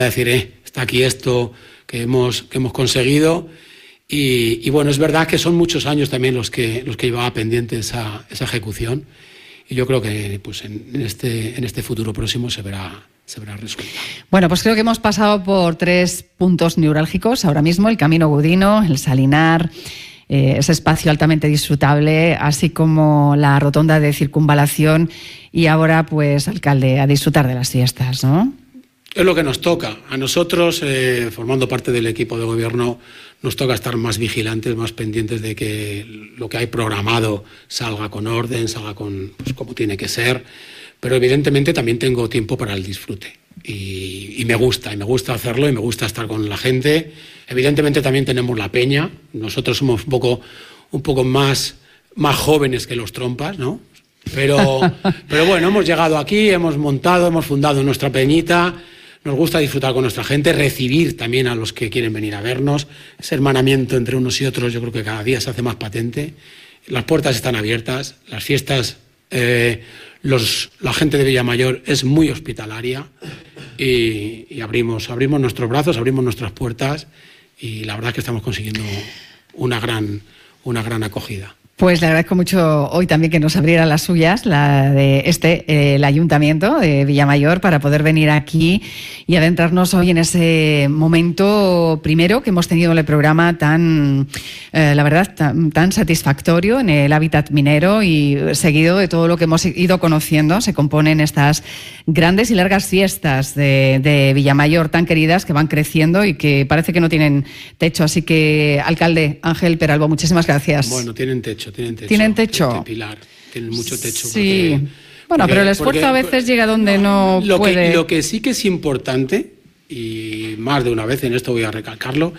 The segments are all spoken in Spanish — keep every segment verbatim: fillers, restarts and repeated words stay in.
decir, eh, está aquí esto que hemos, que hemos conseguido. Y, y bueno, es verdad que son muchos años también los que, los que llevaba pendiente esa, esa ejecución. Y yo creo que pues en, en, este, en este futuro próximo se verá, se verá resuelta. Bueno, pues creo que hemos pasado por tres puntos neurálgicos ahora mismo: el Camino Gudino, el Salinar, eh, ese espacio altamente disfrutable, así como la rotonda de circunvalación. Y ahora, pues, alcalde, a disfrutar de las fiestas, ¿no? Es lo que nos toca. A nosotros, eh, formando parte del equipo de gobierno, nos toca estar más vigilantes, más pendientes de que lo que hay programado salga con orden, salga con, pues, como tiene que ser. Pero evidentemente también tengo tiempo para el disfrute. Y, y me gusta, y me gusta hacerlo, y me gusta estar con la gente. Evidentemente también tenemos la peña. Nosotros somos un poco, un poco más, más jóvenes que los trompas, ¿no? Pero, pero bueno, hemos llegado aquí, hemos montado, hemos fundado nuestra peñita. Nos gusta disfrutar con nuestra gente, recibir también a los que quieren venir a vernos. Ese hermanamiento entre unos y otros yo creo que cada día se hace más patente. Las puertas están abiertas, las fiestas, eh, los, la gente de Villamayor es muy hospitalaria y, y abrimos, abrimos nuestros brazos, abrimos nuestras puertas y la verdad es que estamos consiguiendo una gran, una gran acogida. Pues le agradezco mucho hoy también que nos abriera las suyas, la de este, eh, el Ayuntamiento de Villamayor, para poder venir aquí y adentrarnos hoy en ese momento primero que hemos tenido en el programa tan, eh, la verdad, tan, tan satisfactorio en el hábitat minero, y seguido de todo lo que hemos ido conociendo. Se componen estas grandes y largas fiestas de, de Villamayor tan queridas, que van creciendo y que parece que no tienen techo. Así que, alcalde Ángel Peralbo, muchísimas gracias. Bueno, tienen techo. Tienen techo. ¿Tienen techo? Pilar, tienen mucho techo. Sí. Porque, bueno, porque, pero el esfuerzo porque, a veces llega donde no, no lo puede. Que, lo que sí que es importante, y más de una vez en esto voy a recalcarlo,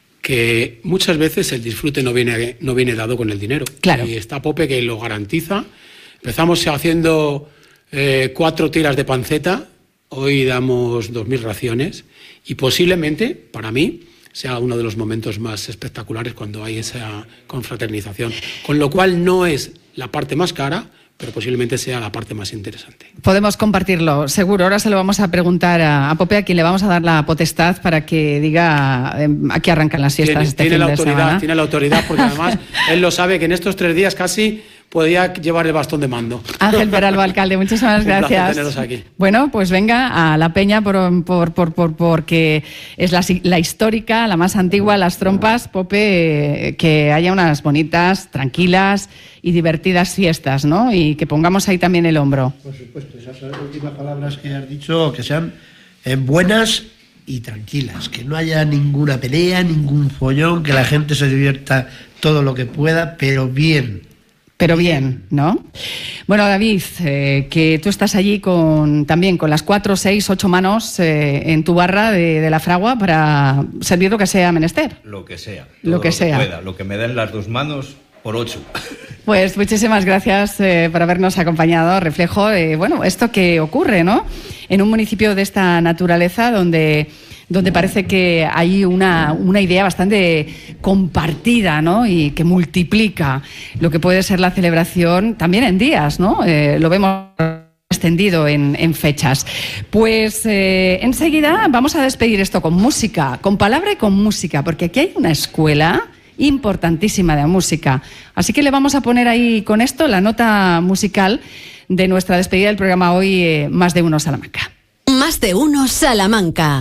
que muchas veces el disfrute no viene, no viene dado con el dinero. Claro. Y está Pope que lo garantiza. Empezamos haciendo eh, cuatro tiras de panceta, hoy damos dos mil raciones, y posiblemente, para mí, sea uno de los momentos más espectaculares cuando hay esa confraternización. Con lo cual no es la parte más cara, pero posiblemente sea la parte más interesante. Podemos compartirlo, seguro. Ahora se lo vamos a preguntar a, a Pope, a quien le vamos a dar la potestad para que diga eh, aquí arrancan las fiestas. Tiene, este tiene fin la de autoridad, semana. tiene la autoridad, porque además él lo sabe que en estos tres días casi podía llevar el bastón de mando. Ángel Peralbo, alcalde, muchísimas gracias. Un placer teneros aquí. Bueno, pues venga a la peña por, por, por, por, porque es la, la histórica, la más antigua, las trompas. Pope, eh, que haya unas bonitas, tranquilas y divertidas fiestas, ¿no? Y que pongamos ahí también el hombro. Por supuesto, esas últimas palabras que has dicho, que sean eh, buenas y tranquilas, que no haya ninguna pelea, ningún follón, que la gente se divierta todo lo que pueda, pero bien. Pero bien, ¿no? Bueno, David, eh, que tú estás allí con también con las cuatro, seis, ocho manos eh, en tu barra de, de la fragua para servir lo que sea menester. Lo que sea. Lo que lo sea. Que pueda, lo que me den las dos manos por ocho. Pues muchísimas gracias eh, por habernos acompañado. Reflejo de, bueno, esto que ocurre, ¿no? En un municipio de esta naturaleza donde... donde parece que hay una, una idea bastante compartida, ¿no? Y que multiplica lo que puede ser la celebración también en días, ¿no? Eh, lo vemos extendido en, en fechas. Pues eh, enseguida vamos a despedir esto con música, con palabra y con música, porque aquí hay una escuela importantísima de música. Así que le vamos a poner ahí con esto la nota musical de nuestra despedida del programa hoy, eh, Más de Uno Salamanca. Más de Uno Salamanca.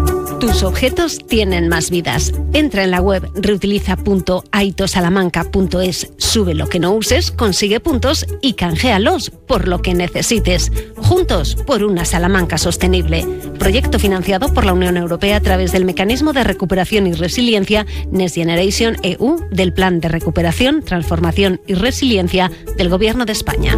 Tus objetos tienen más vidas. Entra en la web reutiliza punto aitosalamanca punto es, sube lo que no uses, consigue puntos y canjealos por lo que necesites. Juntos por una Salamanca sostenible. Proyecto financiado por la Unión Europea a través del Mecanismo de Recuperación y Resiliencia Next Generation E U del Plan de Recuperación, Transformación y Resiliencia del Gobierno de España.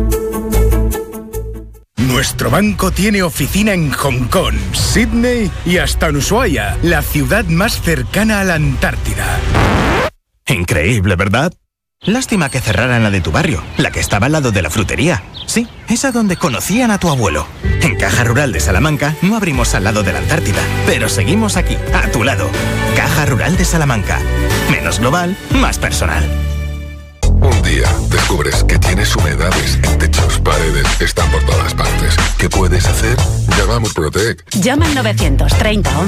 Nuestro banco tiene oficina en Hong Kong, Sydney y hasta en Ushuaia, la ciudad más cercana a la Antártida. Increíble, ¿verdad? Lástima que cerraran la de tu barrio, la que estaba al lado de la frutería. Sí, esa donde conocían a tu abuelo. En Caja Rural de Salamanca no abrimos al lado de la Antártida, pero seguimos aquí, a tu lado. Caja Rural de Salamanca. Menos global, más personal. Un día descubres que tienes humedades en techos, paredes, están por todas partes. ¿Qué puedes hacer? Llama a Murprotec. Llama al novecientos treinta once